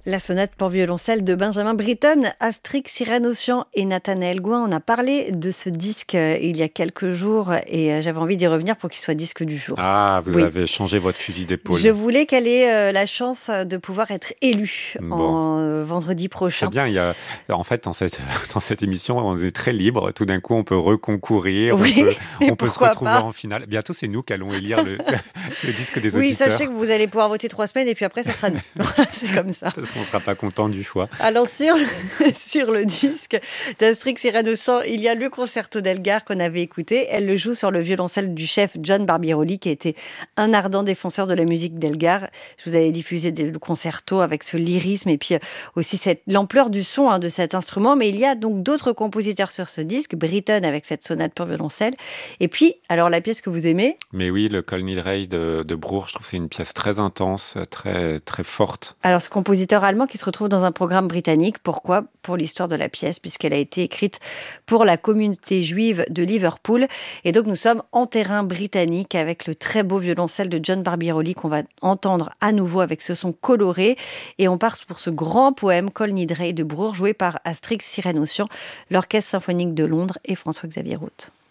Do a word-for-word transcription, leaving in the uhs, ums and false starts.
La sonate pour violoncelle de Benjamin Britten, Astrix Cyranocian et Nathanaël Gouin. On a parlé de ce disque euh, il y a quelques jours et euh, j'avais envie d'y revenir pour qu'il soit disque du jour. Ah, vous Oui. avez changé votre fusil d'épaule. Je voulais qu'elle ait euh, la chance de pouvoir être élue Bon. en euh, vendredi prochain. C'est bien, il y a, en fait, dans cette, dans cette émission, on est très libre. Tout d'un coup, on peut reconcourir, Oui, on peut, et on peut se pourquoi retrouver pas. en finale. Bientôt, c'est nous qui allons élire le, le disque des Oui, auditeurs. sachez que vous allez pouvoir voter trois semaines et puis après, ça sera nous. C'est comme ça. Parce qu'on ne sera pas content du choix. Alors sur, sur le disque d'Astrix Cyranocian, il y a le concerto d'Elgar qu'on avait écouté. Elle le joue sur le violoncelle du chef John Barbirolli, qui était un ardent défenseur de la musique d'Elgar. Je vous avais diffusé le concerto avec ce lyrisme et puis aussi cette, l'ampleur du son hein, de cet instrument. Mais il y a donc d'autres compositeurs sur ce disque, Britten avec cette sonate pour violoncelle. Et puis, alors la pièce que vous aimez? Mais oui, le Kol Nidrei de, de Bruch, je trouve que c'est une pièce très intense, très, très forte. Alors, ce compositeur allemand qui se retrouve dans un programme britannique. Pourquoi? Pour l'histoire de la pièce, puisqu'elle a été écrite pour la communauté juive de Liverpool. Et donc, nous sommes en terrain britannique avec le très beau violoncelle de John Barbirolli qu'on va entendre à nouveau avec ce son coloré. Et on part pour ce grand poème Kol Nidrei de Bruch, joué par Astrix Cyranocian, l'Orchestre symphonique de Londres et François-Xavier Roth.